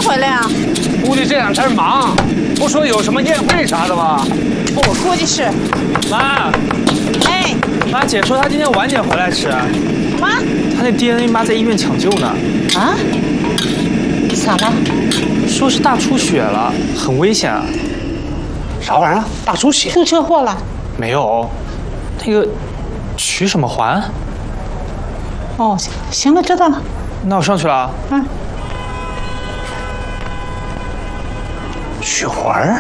回来啊？ 估计这两天忙，不说有什么宴会啥的吗？ 我估计是。 妈， 哎， 妈，姐说她今天晚点回来吃。 妈， 她那 DNA 妈在医院抢救呢。 啊？咋了？ 说是大出血了，很危险啊。 啥玩意儿？大出血？ 出车祸了？ 没有，那个取什么环？ 哦，行了，知道了。 那我上去了啊。 嗯。 血环？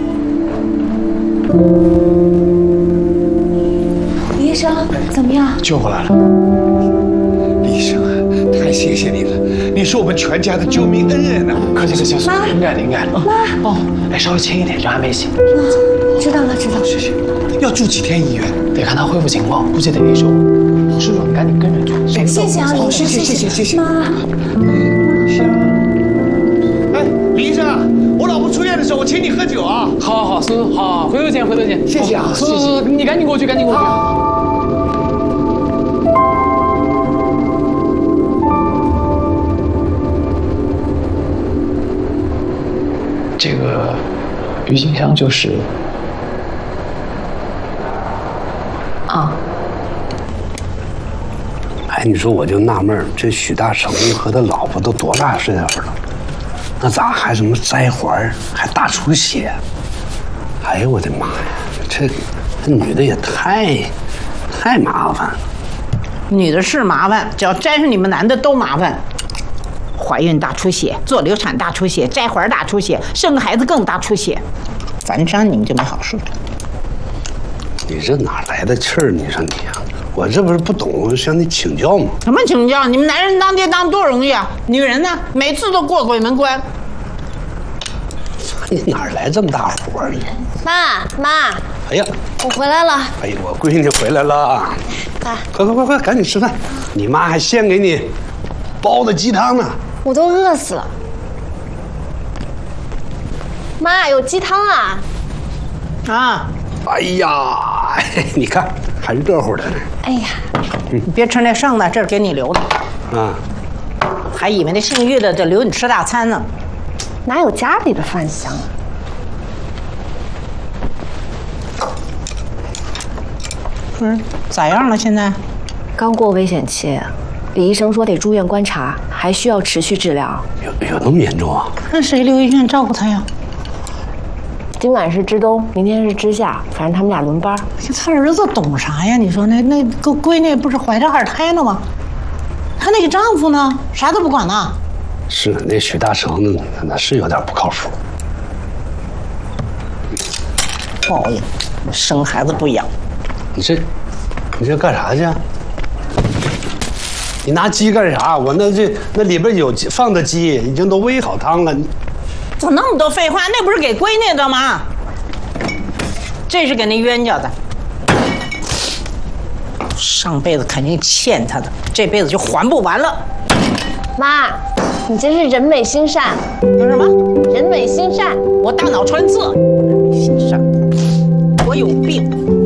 李医生怎么样？ 救回来了。李医生啊，太谢谢你了，你是我们全家的救命恩人啊！ 客气客气， 妈， 应该的应该的。 妈， 哦，哎，稍微轻一点，人还没醒。 知道了知道了。 谢谢。要住几天医院？ 得看他恢复情况，估计得1周。叔叔，你赶紧跟着住。 谢谢啊，李医生， 谢谢。 妈， 哎，李医生啊，我老婆出院的时候，我请你喝酒啊！ 好，叔叔，好，回头见。 谢谢啊， 叔叔，你赶紧过去。这个郁金香就是啊。 哎，你说我就纳闷儿，这许大成和他老婆都多大岁数了，那咋还什么摘环还大出血？哎呦我的妈呀，这女的也太麻烦了。 女的是麻烦，只要沾上你们男的都麻烦。怀孕大出血，做流产大出血，摘环大出血，生个孩子更大出血，反正你们就没好事。 你这哪来的气儿？你说你呀、我这不是不懂，向你请教吗？ 什么请教？你们男人当爹当多容易啊，女人呢，每次都过鬼门关。 你哪来这么大活儿？ 妈， 哎呀， 我回来了。 哎呦，我闺女回来了，快，赶紧吃饭！你妈还现给你煲的鸡汤呢。 我都饿死了。妈，有鸡汤啊！ 啊， 哎呀，你看还热乎的呢。 哎呀， 你别吃那剩的，这是给你留的。 啊， 还以为那姓郁的得留你吃大餐呢。 哪有家里的饭香啊？ 咋样了？现在？ 刚过危险期，李医生说得住院观察，还需要持续治疗。 有那么严重啊？ 那谁留医院照顾他呀？ 今晚是知东，明天是知夏，反正他们俩轮班。 他儿子懂啥呀？你说那个闺女不是怀着二胎呢吗？她那个丈夫呢，啥都不管呢。 是那许大成呢，那是有点不靠谱。 报应，生孩子不养。 你这干啥去？你拿鸡干啥？我那里边有放的鸡，已经都煨好汤了。 怎么那么多废话？那不是给闺女的吗？这是给那冤家的。上辈子肯定欠他的，这辈子就还不完了。 妈，你真是人美心善。 说什么？ 人美心善。 我大脑穿刺。人美心善。我有病。